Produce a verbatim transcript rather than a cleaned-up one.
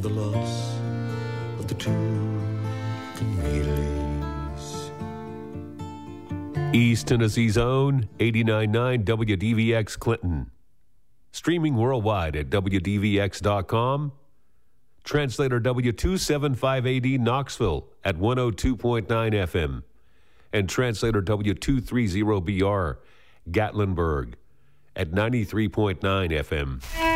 The loss of the two Cornelius. East Tennessee's own eighty-nine point nine W D V X Clinton. Streaming worldwide at W D V X dot com. Translator W two seventy-five A D Knoxville at one oh two point nine F M. And translator W two thirty B R Gatlinburg at ninety-three point nine F M.